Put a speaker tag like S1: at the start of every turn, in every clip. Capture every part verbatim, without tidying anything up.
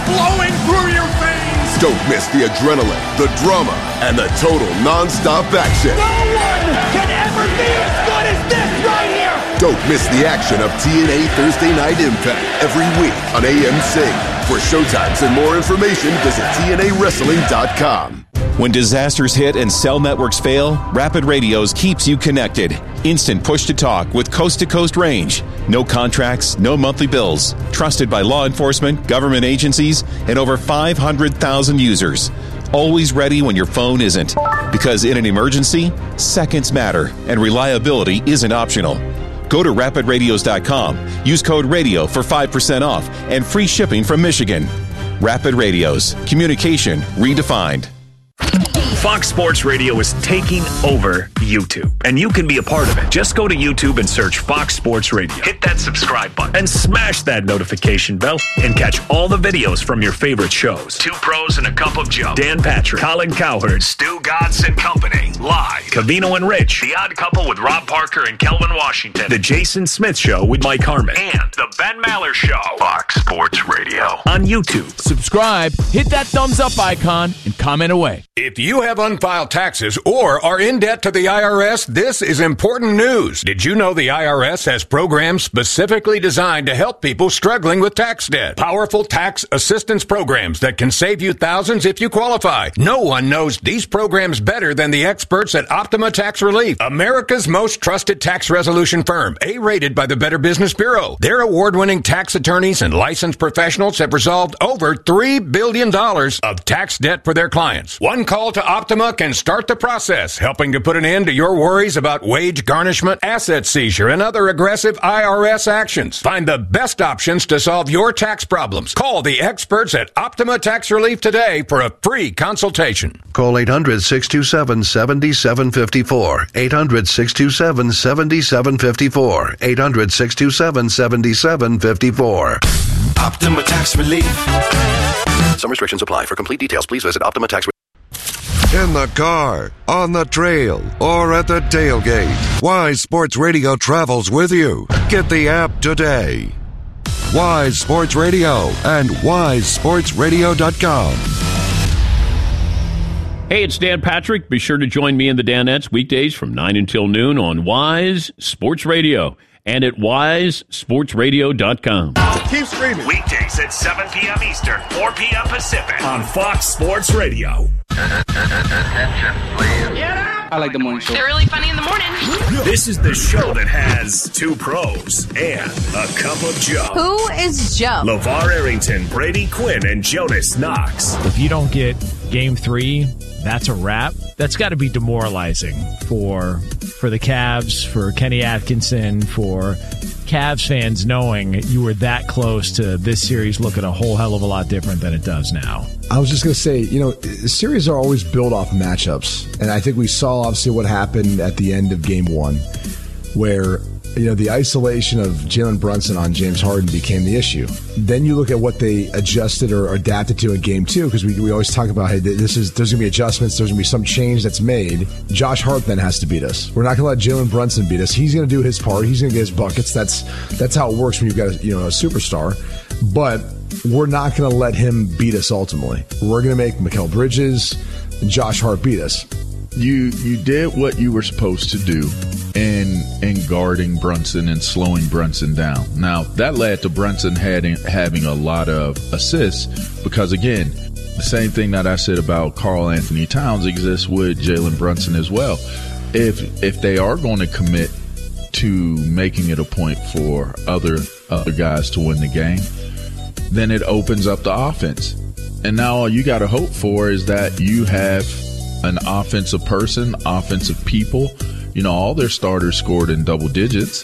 S1: flowing through your veins.
S2: Don't miss the adrenaline, the drama, and the total non-stop action.
S1: No one can ever be as good as this right here.
S2: Don't miss the action of T N A Thursday Night Impact every week on A M C. For showtimes and more information, visit T N A wrestling dot com.
S3: When disasters hit and cell networks fail, Rapid Radios keeps you connected. Instant push-to-talk with coast-to-coast range. No contracts, no monthly bills. Trusted by law enforcement, government agencies, and over five hundred thousand users. Always ready when your phone isn't. Because in an emergency, seconds matter, and reliability isn't optional. Go to rapid radios dot com. Use code RADIO for five percent off and free shipping from Michigan. Rapid Radios. Communication redefined.
S4: Fox Sports Radio is taking over YouTube, and you can be a part of it. Just go to YouTube and search Fox Sports Radio. Hit that subscribe button and smash that notification bell and catch all the videos from your favorite shows. Two Pros and a Cup of Joe. Dan Patrick, Colin Cowherd, Stu Godson and Company. Live. Cavino and Rich. The Odd Couple with Rob Parker and Kelvin Washington. The Jason Smith Show with Mike Harmon. And The Ben Maller Show. Fox Sports Radio. On YouTube.
S5: Subscribe, hit that thumbs up icon, and comment away.
S6: If you have unfiled taxes or are in debt to the I R S, this is important news. Did you know the I R S has programs specifically designed to help people struggling with tax debt? Powerful tax assistance programs that can save you thousands if you qualify. No one knows these programs better than the experts at Optima Tax Relief, America's most trusted tax resolution firm, A-rated by the Better Business Bureau. Their award-winning tax attorneys and licensed professionals have resolved over three billion dollars of tax debt for their clients. One call to Optima can start the process, helping to put an end to your worries about wage garnishment, asset seizure, and other aggressive I R S actions. Find the best options to solve your tax problems. Call the experts at Optima Tax Relief today for a free consultation.
S7: Call eight hundred, six two seven, seven seven five four. eight hundred, six two seven, seven seven five four. eight hundred, six two seven, seven seven five four.
S8: Optima Tax Relief.
S7: Some restrictions apply. For complete details, please visit Optima Tax Relief.
S9: In the car, on the trail, or at the tailgate, Wise Sports Radio travels with you. Get the app today. Wise Sports Radio and wise sports radio dot com.
S10: Hey, it's Dan Patrick. Be sure to join me in the Danettes weekdays from nine until noon on Wise Sports Radio and at wise sports radio dot com.
S4: Keep screaming. Weekdays at seven p.m. Eastern, four p.m. Pacific on Fox Sports Radio.
S11: Attention, please.
S12: I like the morning show.
S13: They're really funny in the morning.
S4: This is the show that has two pros and a cup of Joe.
S13: Who is Joe?
S4: LeVar Arrington, Brady Quinn, and Jonas Knox.
S14: If you don't get game three, that's a wrap. That's got to be demoralizing for for the Cavs, for Kenny Atkinson, for Cavs fans knowing you were that close to this series looking a whole hell of a lot different than it does now.
S15: I was just going to say, you know, series are always built off matchups. And I think we saw, obviously, what happened at the end of game one, where, you know, the isolation of Jalen Brunson on James Harden became the issue. Then you look at what they adjusted or adapted to in game two, because we, we always talk about, hey, this is there's going to be adjustments, there's going to be some change that's made. Josh Hart then has to beat us. We're not going to let Jalen Brunson beat us. He's going to do his part. He's going to get his buckets. That's that's how it works when you've got a, you know, a superstar. But we're not going to let him beat us ultimately. We're going to make Mikal Bridges and Josh Hart beat us.
S16: You you did what you were supposed to do in in guarding Brunson and slowing Brunson down. Now, that led to Brunson having, having a lot of assists because, again, the same thing that I said about Karl Anthony Towns exists with Jalen Brunson as well. If if they are going to commit to making it a point for other other guys to win the game, then it opens up the offense. And now all you got to hope for is that you have an offensive person, offensive people. You know, all their starters scored in double digits.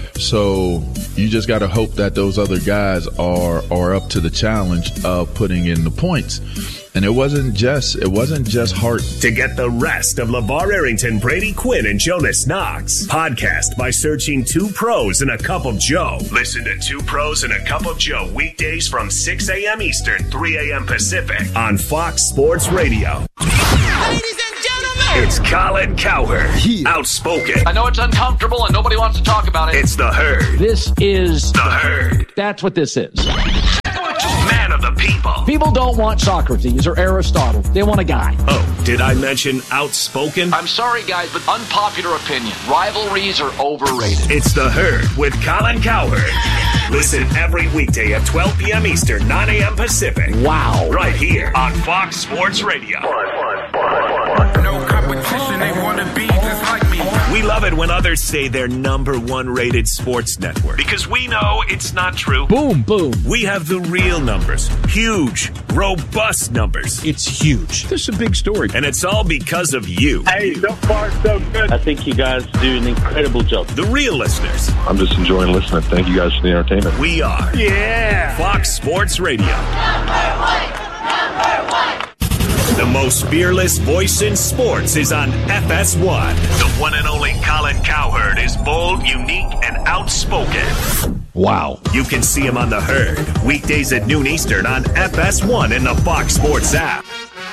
S16: So you just got to hope that those other guys are are up to the challenge of putting in the points. And it wasn't just it wasn't just Hart.
S4: To get the rest of LeVar Arrington, Brady Quinn, and Jonas Knox, podcast by searching Two Pros and a Cup of Joe. Listen to Two Pros and a Cup of Joe weekdays from six a.m. Eastern, three a.m. Pacific on Fox Sports Radio.
S1: Ladies and gentlemen,
S4: it's Colin Cowherd, yeah. Outspoken.
S17: I know it's uncomfortable and nobody wants to talk about it.
S4: It's The Herd.
S17: This is
S4: The Herd.
S17: That's what this is.
S4: Man of the people.
S12: People don't want Socrates or Aristotle. They want a guy.
S4: Oh, did I mention outspoken?
S17: I'm sorry, guys, but unpopular opinion. Rivalries are overrated.
S4: It's The Herd with Colin Cowherd. Listen every weekday at twelve p.m. Eastern, nine a.m. Pacific.
S12: Wow.
S4: Right here on Fox Sports Radio.
S18: No competition, they want to be just like me.
S4: We love it when others say they're number one rated sports network because we know it's not true.
S14: Boom, boom.
S4: We have the real numbers. Huge, robust numbers.
S14: It's huge.
S10: This is a big story.
S4: And it's all because of you.
S19: Hey, so far so good.
S20: I think you guys do an incredible job.
S4: The real listeners.
S21: I'm just enjoying listening. Thank you guys for the entertainment.
S4: We are.
S19: Yeah.
S4: Fox Sports Radio.
S1: Number one. Number one.
S4: The most fearless voice in sports is on F S one. The one and only Colin Cowherd is bold, unique, and outspoken.
S10: Wow.
S4: You can see him on The Herd, weekdays at noon Eastern on F S one and the Fox Sports app.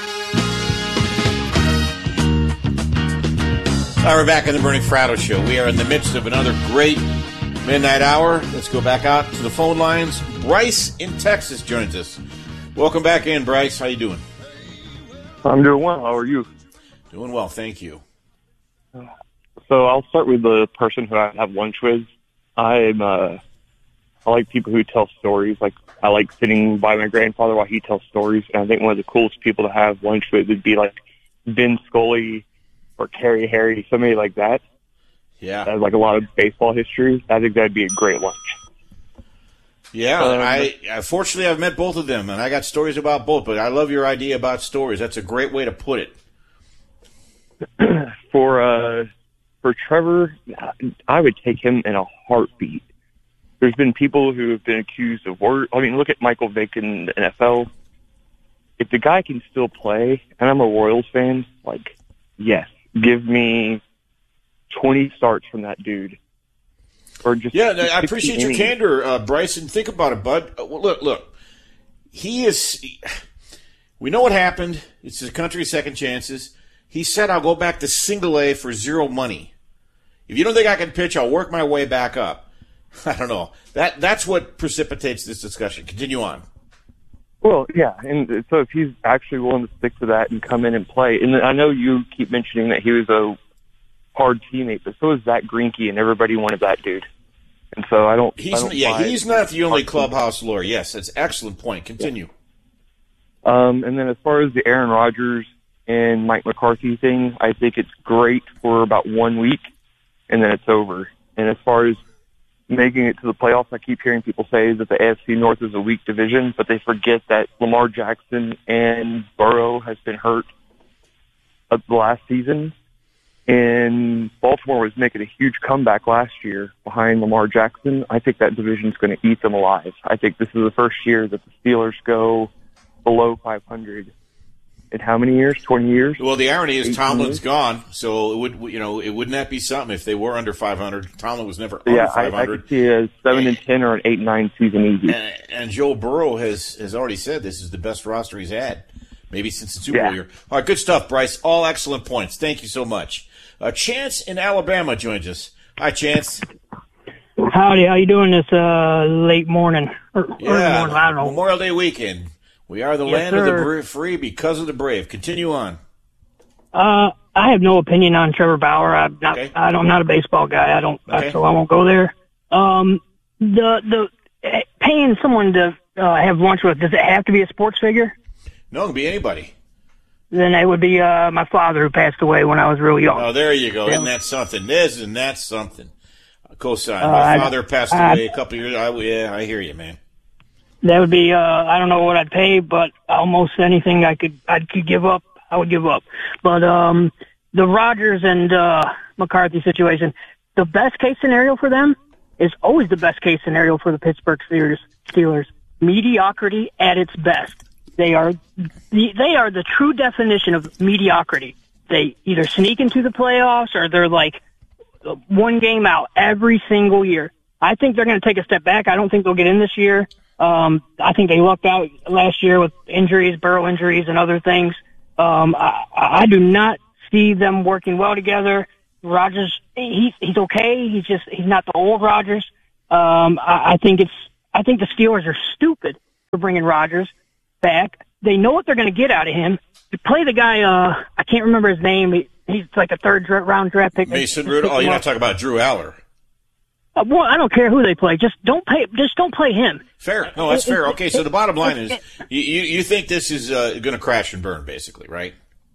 S22: All right, we're back on the Bernie Fratto Show. We are in the midst of another great midnight hour. Let's go back out to the phone lines. Bryce in Texas joins us. Welcome back in, Bryce. How you doing?
S23: I'm doing well. How are you?
S22: Doing well, thank you.
S23: So I'll start with the person who I have lunch with. I'm, uh, I like people who tell stories. Like, I like sitting by my grandfather while he tells stories. And I think one of the coolest people to have lunch with would be like Vin Scully or Kerry Harry, somebody like that.
S22: Yeah.
S23: That has like a lot of baseball history. I think that'd be a great lunch.
S22: Yeah,
S23: Um,
S22: I, I fortunately I've met both of them, and I got stories about both. But I love your idea about stories. That's a great way to put it.
S23: For uh, for Trevor, I would take him in a heartbeat. There's been people who have been accused of word. I mean, look at Michael Vick in the N F L. If the guy can still play, and I'm a Royals fan, like, yes, give me twenty starts from that dude. Or just
S22: yeah, I appreciate your candor, uh, Bryson. Think about it, bud. Uh, well, look, look. He is. We know what happened. It's the country's second chances. He said, "I'll go back to single A for zero money. If you don't think I can pitch, I'll work my way back up." I don't know. That that's what precipitates this discussion. Continue on.
S23: Well, yeah, and so if he's actually willing to stick to that and come in and play, and I know you keep mentioning that he was a hard teammate, but so is Zach Greinke, and everybody wanted that dude. And so I don't.
S22: He's
S23: I don't
S22: yeah,
S23: buy
S22: he's not the only clubhouse lawyer. Yes, that's an excellent point. Continue.
S23: Yeah. Um, and then as far as the Aaron Rodgers and Mike McCarthy thing, I think it's great for about one week, and then it's over. And as far as making it to the playoffs, I keep hearing people say that the A F C North is a weak division, but they forget that Lamar Jackson and Burrow has been hurt of the last season. And Baltimore was making a huge comeback last year behind Lamar Jackson. I think that division's going to eat them alive. I think this is the first year that the Steelers go below five hundred. In how many years? twenty years?
S22: Well, the irony is Tomlin's
S23: years?
S22: gone, so it would, you know, it wouldn't that be something if they were under five hundred? Tomlin was never
S23: Yeah,
S22: under five hundred.
S23: I, I could see a seven and ten or an eight and nine season easy.
S22: And, and Joe Burrow has, has already said this is the best roster he's had, maybe since the Super Bowl
S23: Yeah.
S22: year. All right, good stuff, Bryce. All excellent points. Thank you so much. Uh, Chance in Alabama joins us. Hi, Chance.
S24: Howdy, how you doing this uh, late morning? Or, early
S22: Yeah,
S24: morning, I don't know.
S22: Memorial Day weekend. We are the
S24: Yes,
S22: land of the
S24: sir.
S22: bra- free because of the brave. Continue on.
S24: Uh, I have no opinion on Trevor Bauer. I'm not.
S22: Okay.
S24: I don't, I'm not a baseball guy. I don't.
S22: Okay.
S24: So I won't go there. Um, the the eh, paying someone to uh, have lunch with, does it have to be a sports figure?
S22: No, it can be anybody.
S24: Then it would be uh, my father who passed away when I was real young.
S22: Oh, there you go.
S24: Yeah.
S22: Isn't that something? This and that's something. Cosign.
S24: Uh,
S22: My
S24: I-
S22: father passed
S24: I-
S22: away a couple of years. I, yeah, I hear you, man.
S24: That would be. Uh, I don't know what I'd pay, but almost anything I could. I could give up. I would give up. But um, the Rodgers and uh, McCarthy situation, the best case scenario for them is always the best case scenario for the Pittsburgh Steelers. Steelers. Mediocrity at its best. They are the, they are the true definition of mediocrity. They either sneak into the playoffs or they're like one game out every single year. I think they're going to take a step back. I don't think they'll get in this year. Um, I think they lucked out last year with injuries, Burrow injuries, and other things. Um, I, I do not see them working well together. Rodgers, he's he's okay. He's just he's not the old Rodgers. Um, I, I think it's I think the Steelers are stupid for bringing Rodgers. back. They know what they're going to get out of him. You play the guy, uh, I can't remember his name. He, he's like a third dra- round draft pick.
S22: Mason Rudolph. Oh, you're not talking about Drew Aller.
S24: Uh, well, I don't care who they play. Just don't pay. Just don't play him.
S22: Fair. No, that's fair. Okay, so the bottom line is, you you, you think this is uh, going to crash and burn, basically, right?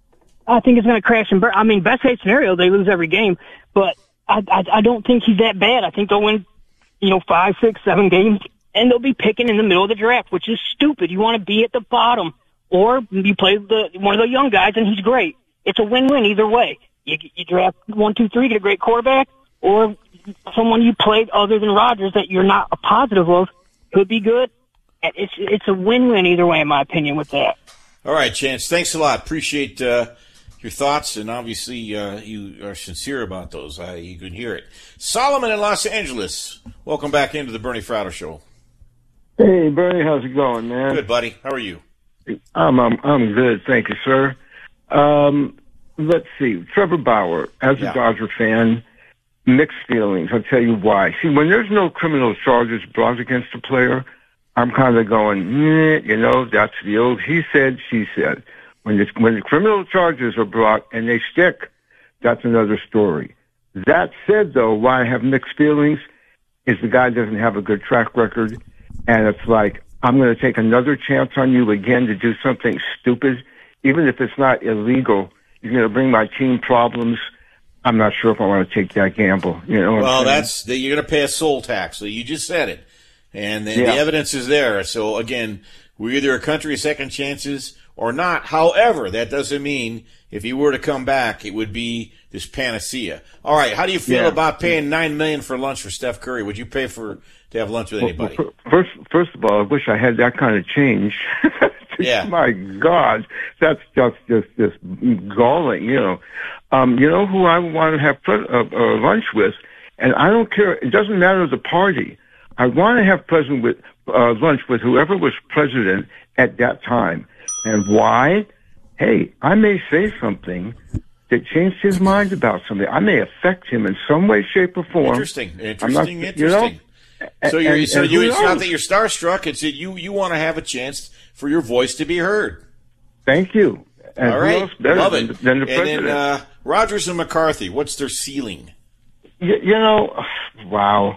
S24: I think it's going to crash and burn. I mean, best case scenario, they lose every game, but I, I I don't think he's that bad. I think they'll win, you know, five, six, seven games, and they'll be picking in the middle of the draft, which is stupid. You want to be at the bottom, or you play the one of the young guys, and he's great. It's a win-win either way. You, you draft one, two, three, get a great quarterback, or someone you played other than Rodgers that you're not a positive of could be good. It's it's a win-win either way, in my opinion, with that.
S22: All right, Chance. Thanks a lot. Appreciate uh, your thoughts, and obviously uh, you are sincere about those. Uh, you can hear it. Solomon in Los Angeles. Welcome back into the Bernie Fratto Show.
S2: Hey, Bernie. How's it going, man?
S22: Good, buddy. How are you?
S2: I'm I'm, I'm good. Thank you, sir. Um, let's see. Trevor Bauer, as a
S22: Yeah.
S2: Dodger fan, mixed feelings. I'll tell you why. See, when there's no criminal charges brought against a player, I'm kind of going, meh, you know, that's the old he said, she said. When the, when the criminal charges are brought and they stick, that's another story. That said, though, why I have mixed feelings is the guy doesn't have a good track record, and it's like, I'm going to take another chance on you again to do something stupid, even if it's not illegal. You're going to bring my team problems. I'm not sure if I want to take that gamble. You know what
S22: Well,
S2: I'm saying?
S22: that's the, you're going to pay a soul tax. So you just said it, and, and
S2: Yeah.
S22: the evidence is there. So again, we're either a country of second chances or not. However, that doesn't mean if he were to come back, it would be this panacea. All right, how do you feel
S2: Yeah.
S22: about paying nine million for lunch for Steph Curry? Would you pay for to have lunch with
S2: Well,
S22: anybody?
S2: well, First, first of all, I wish I had that kind of change.
S22: Yeah.
S2: My God, that's just just just galling. You know, um, you know who I want to have pre- uh, uh, lunch with, and I don't care. It doesn't matter the party. I want to have present with uh, lunch with whoever was president at that time. And why? Hey, I may say something that changed his mind about something. I may affect him in some way, shape, or form.
S22: Interesting,
S2: I'm
S22: interesting,
S2: not-
S22: interesting.
S2: You know?
S22: So you're
S2: And-
S22: so
S2: and
S22: you,
S2: who
S22: it's not
S2: knows?
S22: that you're starstruck. It's that you you want to have a chance for your voice to be heard.
S2: Thank you. And
S22: All
S2: who
S22: right,
S2: else better
S22: love
S2: than,
S22: it.
S2: than the
S22: and
S2: president?
S22: then uh, Rodgers and McCarthy. What's their ceiling?
S2: You, you know, wow.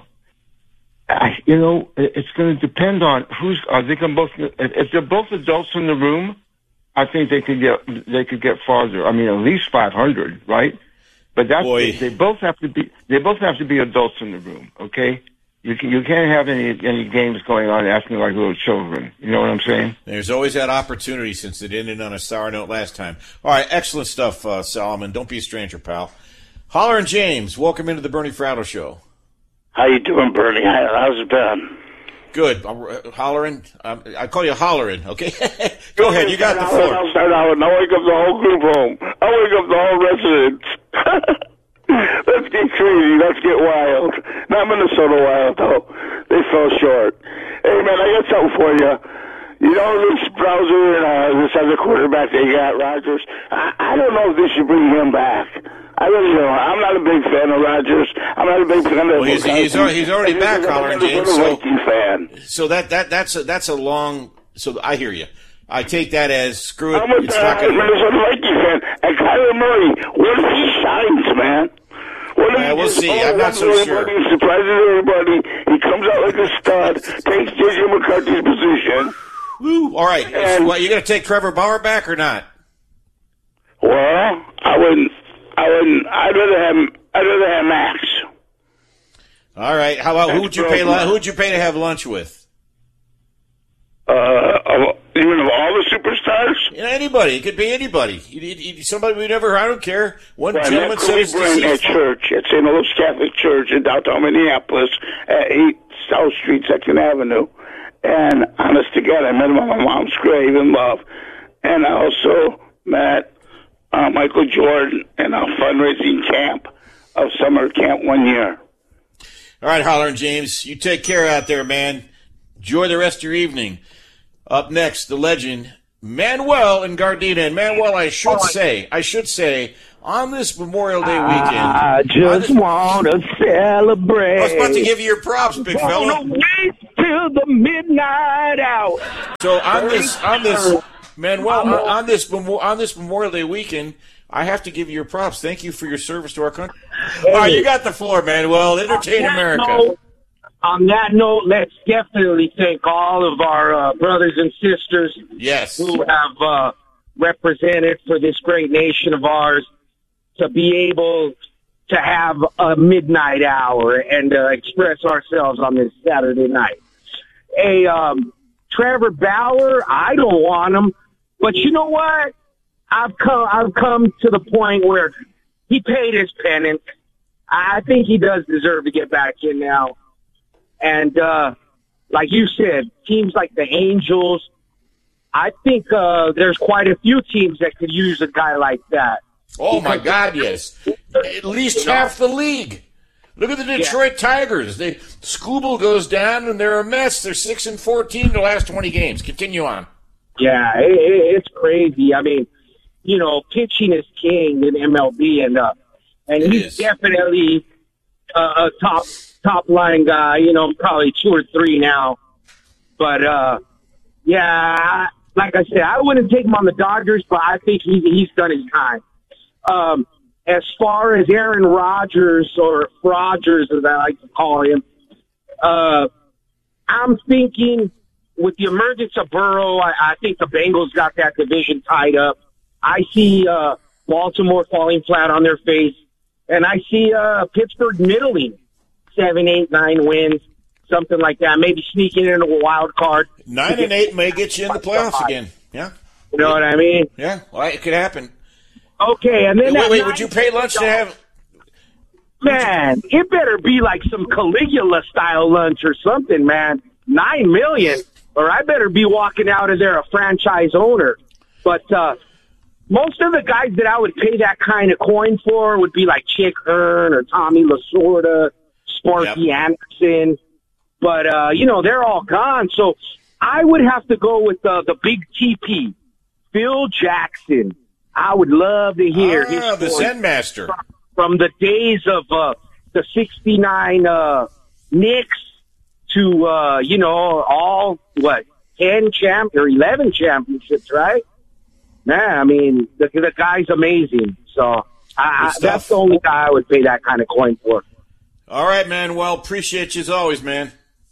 S2: I, you know, it- it's going to depend on who's. Are they going both? If if they're both adults in the room, I think they could get they could get farther. I mean, at least five hundred, right? But that's
S22: Boy.
S2: they both have to be. They both have to be adults in the room. Okay, you can, you can't have any any games going on acting like little children. You know what I'm saying?
S22: There's always that opportunity since it ended on a sour note last time. All right, excellent stuff, uh, Solomon. Don't be a stranger, pal. Holler and James, welcome into the Bernie Fratto Show.
S3: How you doing, Bernie? How- How's it been?
S22: Good. Uh, hollering. Um, I call you hollering, okay? Go ahead. You got the floor.
S3: I'll start out and I'll wake up the whole group home. I'll wake up the whole residence. Let's get crazy. Let's get wild. Not Minnesota wild, though. They fell short. Hey, man, I got something for you. You know, this Browser and uh, this other quarterback they got, Rodgers, I, I don't know if they should bring him back. I really don't. I'm not a big fan of Rodgers. I'm not a big fan of
S22: Well, he's, he's, al- he's already
S3: And
S22: back,
S3: this is
S22: Holler and
S3: another
S22: James. So,
S3: Viking fan.
S22: so that, that that's a, that's a long. So I hear you. I take that as screw it.
S3: I'm a
S22: It's not going to.
S3: Minnesota Viking fan. And Kyler Murray, what if he shines, man? What if
S22: Yeah,
S3: he
S22: we'll
S3: just
S22: see.
S3: all
S22: I'm not so
S3: over
S22: sure.
S3: everybody, surprises everybody. He comes out like a stud, takes J J McCarthy's position.
S22: Woo. All right.
S3: And-
S22: Well, you going to take Trevor Bauer back or not?
S3: Well, I wouldn't. I wouldn't. I'd rather have. I'd rather have Max.
S22: All right. How about who would you pay?
S3: That's
S22: Who would you pay to have lunch with?
S3: Uh, of, even of all the superstars.
S22: You know, anybody. It could be anybody. You, you, you- somebody we never. I don't care. One
S3: Well, I
S22: gentleman
S3: met
S22: said
S3: Kobe
S22: it's
S3: Bryant at
S22: deceased.
S3: church at Saint Louis Catholic Church in downtown Minneapolis at eight South Street, Second Avenue. And honest to God, I met him on my mom's grave in love. And I also met uh, Michael Jordan in a fundraising camp of summer camp one year.
S22: All right, Holler and James, you take care out there, man. Enjoy the rest of your evening. Up next, the legend Manuel in Gardena. And Manuel, I should say, I should say, on this Memorial Day weekend,
S24: I just
S22: this,
S24: want to celebrate.
S22: I was about to give you your props, big fella.
S24: Wanna wait till
S5: the midnight hour.
S22: So on this, on this, Manuel, on, on this, on this Memorial Day weekend, I have to give you your props. Thank you for your service to our country. Hey, all right, you got the floor, Manuel. Entertain on America.
S5: Note, on that note, let's definitely thank all of our uh, brothers and sisters
S22: yes.
S5: who have uh, represented for this great nation of ours to be able to have a midnight hour and uh, express ourselves on this Saturday night. Hey, um, Trevor Bauer, I don't want him, but you know what? I've come, I've come to the point where he paid his penance. I think he does deserve to get back in now. And, uh, like you said, teams like the Angels, I think, uh, there's quite a few teams that could use a guy like that.
S22: Oh, my God, yes. At least half the league. Look at the Detroit yeah. Tigers. They Scooble goes down, and they're a mess. They're six and fourteen the last twenty games. Continue on.
S5: Yeah, it, it, it's crazy. I mean, you know, pitching is king in M L B, and uh, and it he's is. definitely a, a top top line guy. You know, probably two or three now. But, uh, yeah, like I said, I wouldn't take him on the Dodgers, but I think he, he's done his time. Um, as far as Aaron Rodgers, or Frogers, as I like to call him, uh, I'm thinking with the emergence of Burrow, I, I think the Bengals got that division tied up. I see uh, Baltimore falling flat on their face, and I see uh, Pittsburgh middling, seven, eight, nine wins, something like that, maybe sneaking into a wild card.
S22: Nine and eight may get you in the playoffs again. Yeah.
S5: You know what I mean?
S22: Yeah, well, it could happen.
S5: Okay, and then
S22: wait, wait, would you pay lunch to have?
S5: Man, it better be like some Caligula style lunch or something, man. Nine million, or I better be walking out of there a franchise owner. But uh, most of the guys that I would pay that kind of coin for would be like Chick Hearn or Tommy Lasorda, Sparky yep. Anderson. But uh, you know, they're all gone. So I would have to go with uh, the big T P, Phil Jackson. I would love to hear
S22: ah,
S5: his
S22: the Zen Master
S5: from, from the days of uh, the sixty-nine uh, Knicks to uh, you know all what ten champ or eleven championships, right? Man, I mean the the guy's amazing. So I, I, that's the only guy I would pay that kind of coin for.
S22: All right, man. Well, appreciate you as always, man.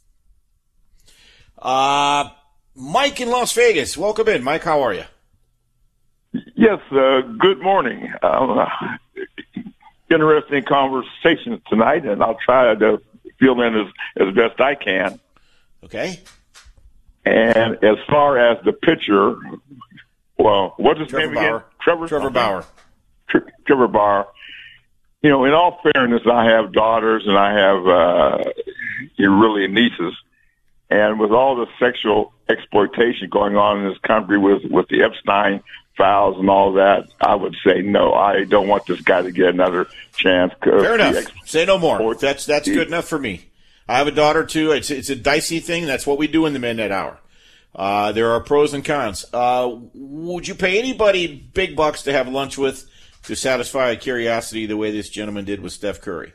S22: Uh, Mike in Las Vegas, welcome in, Mike. How are you?
S21: Yes, uh, good morning. Uh, interesting conversation tonight, and I'll try to fill in as, as best I can.
S22: Okay.
S21: And as far as the pitcher, well, what's his
S22: Trevor
S21: name
S22: Bauer.
S21: again? Trevor
S22: Trevor Bauer.
S21: Tre- Trevor Bauer. You know, in all fairness, I have daughters and I have uh, really nieces. And with all the sexual exploitation going on in this country with, with the Epstein files and all that, I would say no. I don't want this guy to get another chance.
S22: Fair enough. Ex- say no more. That's that's good enough for me. I have a daughter too. It's it's a dicey thing. That's what we do in the midnight hour. Uh, there are pros and cons. Uh, would you pay anybody big bucks to have lunch with to satisfy a curiosity the way this gentleman did with Steph Curry?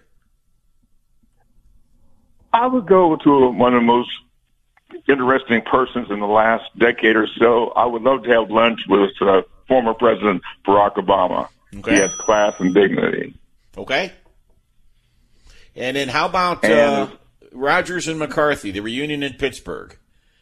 S21: I would go to one of the most interesting persons in the last decade or so. I would love to have lunch with uh, former President Barack Obama.
S22: Okay.
S21: He had class and dignity.
S22: Okay. And then how about
S21: and,
S22: uh, Rodgers and McCarthy, the reunion in Pittsburgh?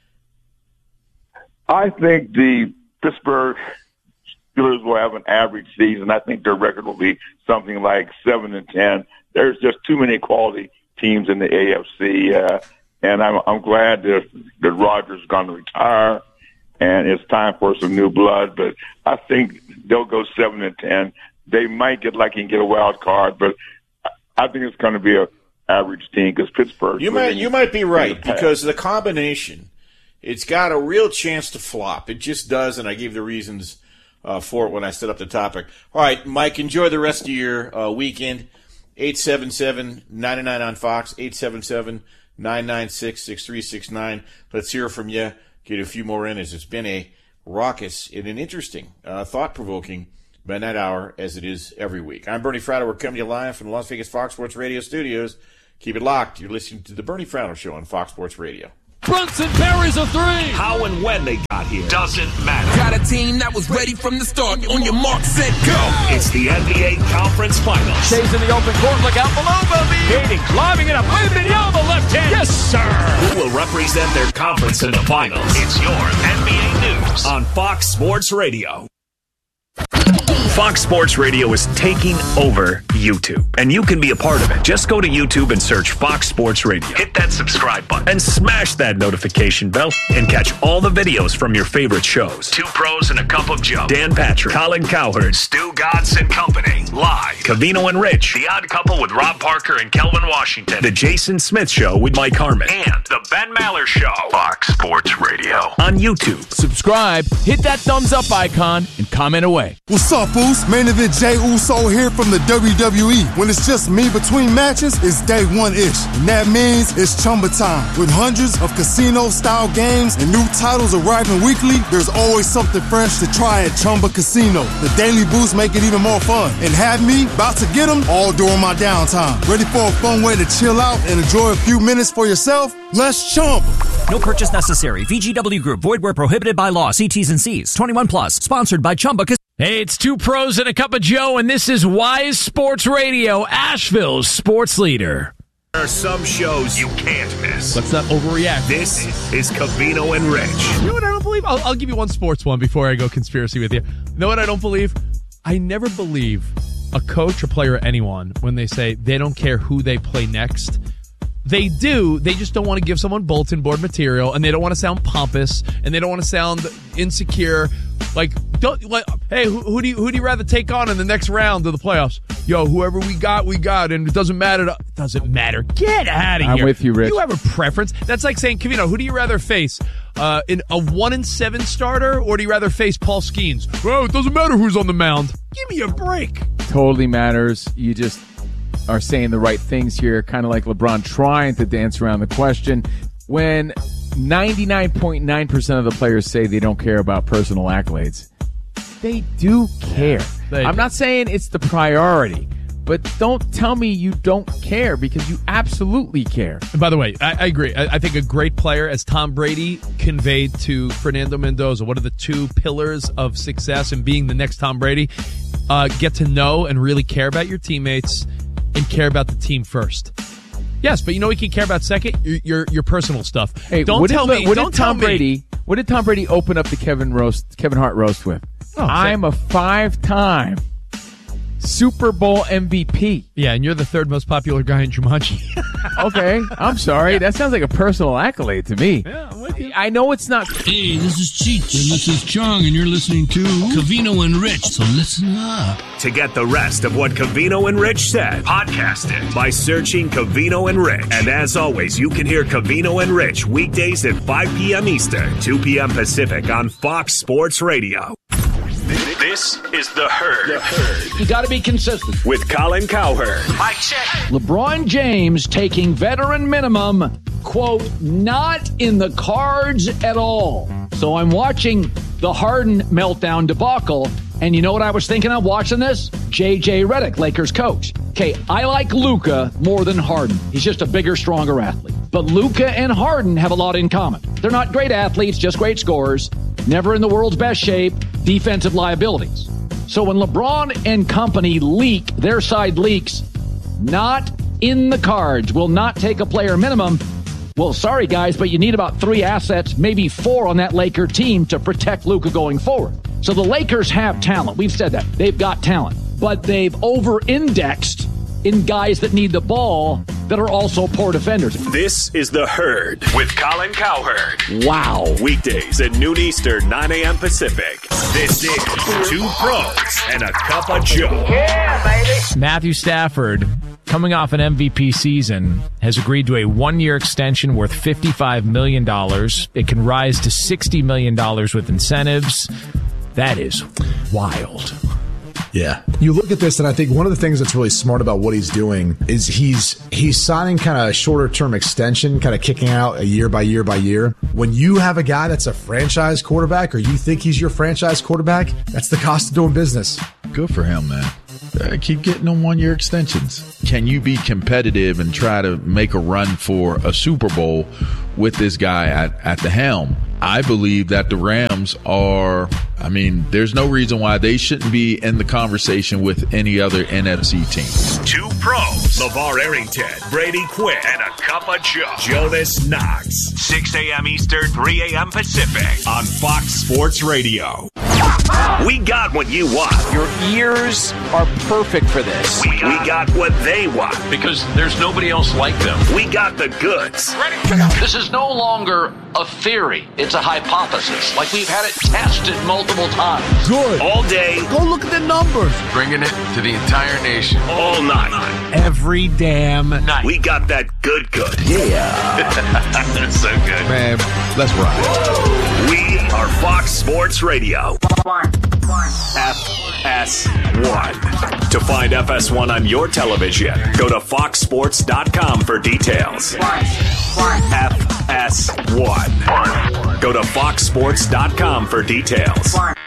S21: I think the Pittsburgh Steelers will have an average season. I think their record will be something like seven and ten. There's just too many quality teams in the A F C. Uh, And I'm, I'm glad that, that Rodgers is going to retire, and it's time for some new blood. But I think they'll go seven and ten. They might get lucky and get a wild card, but I think it's going to be a average team because Pittsburgh.
S22: You might you might be right because the combination, it's got a real chance to flop. It just does, and I gave the reasons uh, for it when I set up the topic. All right, Mike, enjoy the rest of your uh, weekend. eight seven seven, nine nine on Fox, eight seven seven, nine nine six, six three six nine. Let's hear from you. Get a few more in as it's been a raucous and an interesting, uh, thought-provoking midnight hour as it is every week. I'm Bernie Fratto. We're coming to you live from the Las Vegas Fox Sports Radio studios. Keep it locked. You're listening to the Bernie Fratto Show on Fox Sports Radio.
S6: Brunson buries a three.
S4: How and when they got here doesn't matter.
S6: Got a team that was ready from the start. On your mark, set, go.
S4: It's the N B A Conference Finals.
S6: Shays in the open court. Look out below, Bobby.
S10: Hating, lobbing it up. Leaving it down the left hand. Yes, sir.
S4: Who will represent their conference in the finals? It's your N B A News on Fox Sports Radio. Fox Sports Radio is taking over YouTube, and you can be a part of it. Just go to YouTube and search Fox Sports Radio. Hit that subscribe button and smash that notification bell and catch all the videos from your favorite shows. Two Pros and a Cup of Joe. Dan Patrick, Colin Cowherd, Stu Godson Company. Live. Covino and Rich. The Odd Couple with Rob Parker and Kelvin Washington. The Jason Smith Show with Mike Harmon. And The Ben Maller Show. Fox Sports Radio. On YouTube.
S6: Subscribe, hit that thumbs up icon, and comment away.
S7: What's up, Foos? Main event Jay Uso here from the W W E. When it's just me between matches, it's day one-ish. And that means it's Chumba time. With hundreds of casino-style games and new titles arriving weekly, there's always something fresh to try at Chumba Casino. The daily boosts make it even more fun. And have me about to get them all during my downtime. Ready for a fun way to chill out and enjoy a few minutes for yourself? Let's Chumba.
S8: No purchase necessary. V G W Group. Void where prohibited by law. See T's and C's. twenty-one plus. Sponsored by Chumba Casino.
S14: Hey, it's Two Pros and a Cup of Joe, and this is Wise Sports Radio, Asheville's sports leader.
S4: There are some shows you can't miss.
S9: Let's not overreact.
S4: This is Covino and Rich.
S9: You know what I don't believe? I'll, I'll give you one sports one before I go conspiracy with you. You know what I don't believe? I never believe a coach or player or anyone when they say they don't care who they play next. They do. They just don't want to give someone bulletin board material, and they don't want to sound pompous, and they don't want to sound insecure. Like, don't like, hey, who, who do you who do you rather take on in the next round of the playoffs? Yo, whoever we got, we got, and it doesn't matter. To, it doesn't matter. Get out of here.
S14: I'm with you, Rich.
S9: Do you have a preference? That's like saying, Covino, who do you rather face? Uh, in a one and seven starter, or do you rather face Paul Skeens? Well, it doesn't matter who's on the mound. Give me a break.
S25: Totally matters. You just are saying the right things here, kind of like LeBron trying to dance around the question. When ninety-nine point nine percent of the players say they don't care about personal accolades, they do care.
S9: They
S25: I'm
S9: do.
S25: not saying it's the priority, but don't tell me you don't care, because you absolutely care.
S9: And by the way, I, I agree. I, I think a great player, as Tom Brady conveyed to Fernando Mendoza, one of the two pillars of success in being the next Tom Brady, uh, get to know and really care about your teammates and care about the team first. Yes, but you know what you can care about second? Your your, your personal stuff.
S25: Hey,
S9: don't
S25: what
S9: tell
S25: did,
S9: me.
S25: What
S9: don't
S25: did Tom
S9: tell
S25: Brady?
S9: Me.
S25: What did Tom Brady open up the Kevin roast, Kevin Hart roast with?
S9: Oh,
S25: I'm a five-time Super Bowl M V P.
S9: Yeah, and you're the third most popular guy in Jumanji.
S25: Okay, I'm sorry. Yeah. That sounds like a personal accolade to me.
S9: Yeah, I'm with you.
S25: I know it's not.
S6: Hey, this is Cheech, and this is Chong, and you're listening to Covino and Rich, so listen up.
S4: To get the rest of what Covino and Rich said, podcast it by searching Covino and Rich. And as always, you can hear Covino and Rich weekdays at five p.m. Eastern, two p.m. Pacific on Fox Sports Radio. This is The Herd. The Herd.
S12: You got to be consistent.
S4: With Colin Cowherd.
S12: Mike check. LeBron James taking veteran minimum, quote, not in the cards at all. So I'm watching the Harden meltdown debacle, and you know what I was thinking of watching this? J J Redick, Lakers coach. Okay, I like Luka more than Harden. He's just a bigger, stronger athlete. But Luka and Harden have a lot in common. They're not great athletes, just great scorers. Never in the world's best shape, defensive liabilities. So when LeBron and company leak, their side leaks, not in the cards, will not take a player minimum. Well, sorry, guys, but you need about three assets, maybe four on that Laker team to protect Luka going forward. So the Lakers have talent. We've said that. They've got talent. But they've over-indexed in guys that need the ball that are also poor defenders.
S4: This is The Herd with Colin Cowherd.
S12: Wow.
S4: Weekdays at noon Eastern, nine a.m. Pacific. This is Two Pros and a Cup of Joe.
S14: Yeah, baby. Matthew Stafford, coming off an M V P season, has agreed to a one-year extension worth fifty-five million dollars. It can rise to sixty million dollars with incentives. That is wild.
S15: Yeah. You look at this, and I think one of the things that's really smart about what he's doing is he's he's signing kind of a shorter-term extension, kind of kicking out a year by year by year. When you have a guy that's a franchise quarterback, or you think he's your franchise quarterback, that's the cost of doing business.
S16: Good for him, man. uh, keep getting them one-year extensions. Can you be competitive and try to make a run for a Super Bowl with this guy at, at the helm? I believe that the Rams are, I mean, there's no reason why they shouldn't be in the conversation with any other N F C team.
S4: Two pros, LeVar Arrington, Brady Quinn, and a cup of Joe, Jonas Knox. six a.m. Eastern, three a.m. Pacific on Fox Sports Radio. We got what you want.
S11: Your ears are perfect for this.
S4: We got, we got what they want.
S10: Because there's nobody else like them.
S4: We got the goods.
S13: This is no longer a theory. It's a hypothesis. Like we've had it tested multiple times.
S4: Good. All day.
S6: Go look at the numbers.
S11: Bringing it to the entire nation.
S4: All night.
S6: Every damn night.
S4: We got that good good.
S11: Yeah.
S4: That's so good.
S16: Man, let's ride.
S4: We are Fox Sports Radio. F S one. To find F S one on your television, go to fox sports dot com for details. F S one. Go to fox sports dot com for details.